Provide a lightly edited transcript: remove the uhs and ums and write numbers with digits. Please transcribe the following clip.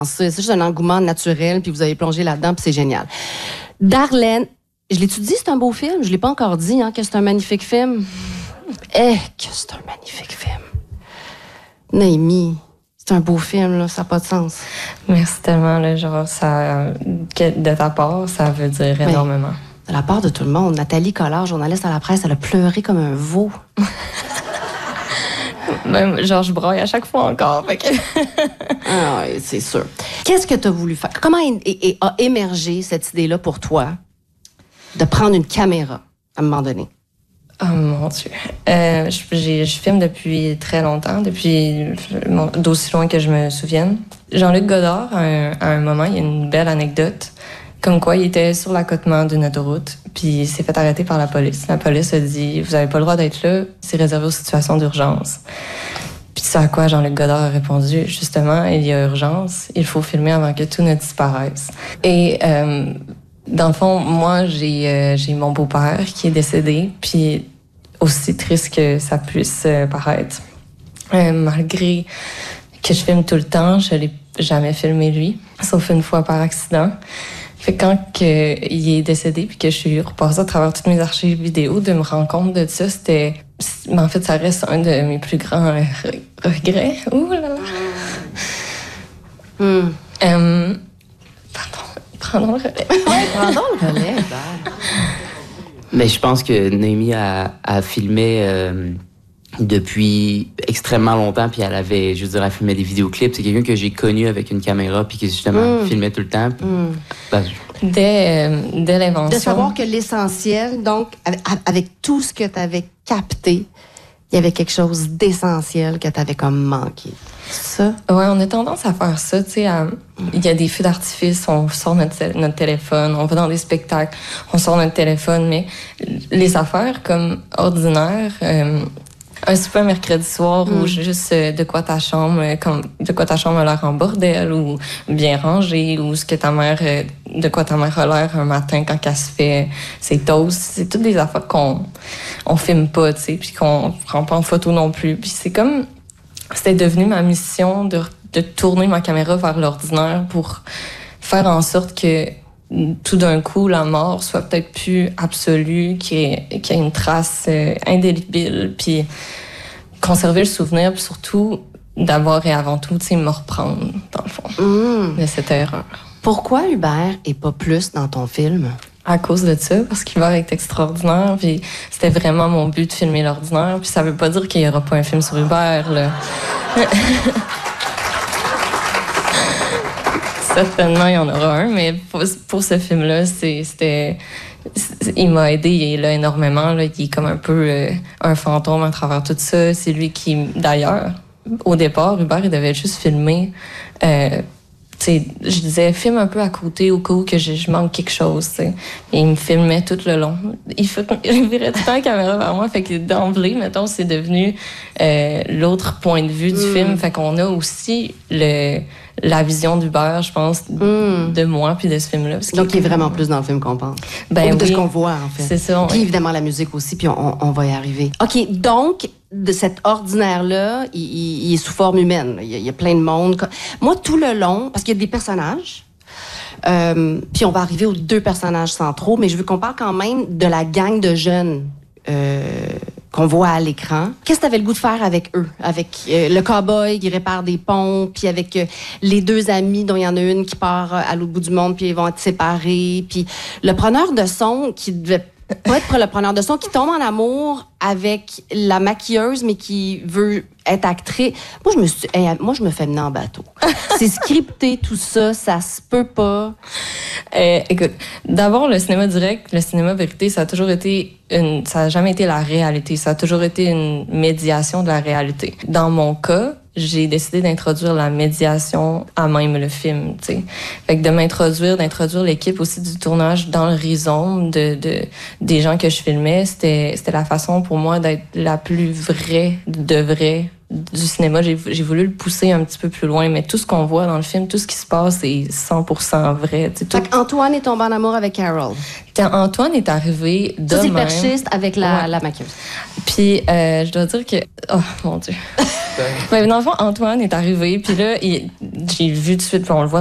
C'est juste un engouement naturel, puis vous avez plongé là-dedans, puis c'est génial. Darlene, je l'ai-tu dit, c'est un beau film? Je l'ai pas encore dit, hein, que c'est un magnifique film. Que c'est un magnifique film. Naomi, c'est un beau film, là, ça n'a pas de sens. Merci tellement, là, genre, ça, de ta part, ça veut dire énormément. De la part de tout le monde. Nathalie Collard, journaliste à la presse, elle a pleuré comme un veau. Même, genre, je braille à chaque fois encore. Fait que... Ah oui, c'est sûr. Qu'est-ce que tu as voulu faire? Comment a émergé cette idée-là pour toi de prendre une caméra à un moment donné? Oh mon Dieu. Je filme depuis très longtemps, d'aussi loin que je me souvienne. Jean-Luc Godard, à un moment, il y a une belle anecdote, comme quoi il était sur l'accotement d'une autoroute, puis il s'est fait arrêter par la police. La police a dit « Vous n'avez pas le droit d'être là, c'est réservé aux situations d'urgence. » Puis c'est à quoi Jean-Luc Godard a répondu « Justement, il y a urgence, il faut filmer avant que tout ne disparaisse. » Et dans le fond, moi, j'ai mon beau-père qui est décédé, puis aussi triste que ça puisse paraître. Malgré que je filme tout le temps, je l'ai jamais filmé lui, sauf une fois par accident. Fait que quand il est décédé puis que je suis repassée à travers toutes mes archives vidéo, de me rendre compte de ça, mais en fait, ça reste un de mes plus grands regrets. Ouh là là. Pardon le relais. Ouais, pardon le relais. Mais je pense que Naomi a filmé depuis extrêmement longtemps, puis elle filmait des vidéoclips. C'est quelqu'un que j'ai connu avec une caméra, puis qui justement filmait tout le temps. Dès l'invention. De savoir que l'essentiel, donc, avec tout ce que tu avais capté, il y avait quelque chose d'essentiel que tu avais comme manqué. Ça? Ouais, on a tendance à faire ça, tu sais. Il y a des feux d'artifice, on sort notre téléphone, on va dans des spectacles, on sort notre téléphone, mais les affaires comme ordinaires, un super mercredi soir ou juste de quoi ta chambre a l'air en bordel ou bien rangée ou de quoi ta mère a l'air un matin quand elle se fait ses toasts. C'est toutes des affaires qu'on filme pas, tu sais, puis qu'on prend pas en photo non plus. Puis c'était devenu ma mission de tourner ma caméra vers l'ordinaire pour faire en sorte que tout d'un coup, la mort soit peut-être plus absolue, qu'il y ait une trace indélébile, puis conserver le souvenir, puis surtout d'abord et avant tout, tu sais, me reprendre, dans le fond, de cette erreur. Pourquoi Hubert est pas plus dans ton film? À cause de ça, parce qu'Hubert est extraordinaire, puis c'était vraiment mon but de filmer l'ordinaire, puis ça veut pas dire qu'il y aura pas un film sur Hubert, là. Certainement, il y en aura un, mais pour ce film-là, il m'a aidé, il est là énormément. Là, il est comme un peu un fantôme à travers tout ça. C'est lui qui, d'ailleurs, au départ, Hubert, il devait juste filmer. Je disais, filme un peu à côté au cas où que je manque quelque chose. T'sais. Et il me filmait tout le long. Il virait tout le temps la caméra vers moi. Fait que d'emblée, mettons, c'est devenu l'autre point de vue du film. Fait qu'on a aussi la vision d'Hubert, je pense, de moi puis de ce film-là. Donc, il est vraiment plus dans le film qu'on pense. Ou de ce qu'on voit, en fait. C'est ça. Puis évidemment, la musique aussi, puis on va y arriver. OK, donc, de cet ordinaire-là, il est sous forme humaine. Il y a plein de monde. Moi, tout le long, parce qu'il y a des personnages, puis on va arriver aux deux personnages centraux, mais je veux qu'on parle quand même de la gang de jeunes qu'on voit à l'écran. Qu'est-ce que tu avais le goût de faire avec eux? Avec le cow-boy qui répare des ponts, puis avec les deux amis dont il y en a une qui part à l'autre bout du monde, puis ils vont être séparés, puis le preneur de son qui devait pas être le preneur de son, qui tombe en amour avec la maquilleuse, mais qui veut être actrice. Moi, je me fais mener en bateau. C'est scripté, tout ça, ça se peut pas. Écoute, d'abord, le cinéma direct, le cinéma vérité, ça a jamais été la réalité. Ça a toujours été une médiation de la réalité. Dans mon cas, j'ai décidé d'introduire la médiation à même le film, tu sais. Fait que d'introduire l'équipe aussi du tournage dans le rhizome des gens que je filmais, c'était la façon pour moi d'être la plus vraie du cinéma. J'ai voulu le pousser un petit peu plus loin, mais tout ce qu'on voit dans le film, tout ce qui se passe est 100% vrai. Tout... Fait qu'Antoine est tombé en amour avec Carol. Antoine est arrivé de Ça, c'est le même. perchiste avec la maquilleuse. Puis, je dois dire que... Oh, mon Dieu. Ouais, dans le fond, Antoine est arrivé, puis là, j'ai vu tout de suite, puis on le voit